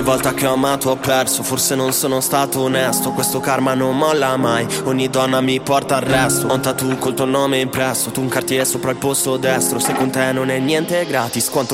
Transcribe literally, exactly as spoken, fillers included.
Volta che ho amato ho perso, forse non sono stato onesto. Questo karma non molla mai, ogni donna mi porta al resto. Ho un tattoo col tuo nome impresso, tu un cartiere sopra il polso destro. Se con te non è niente gratis, quanto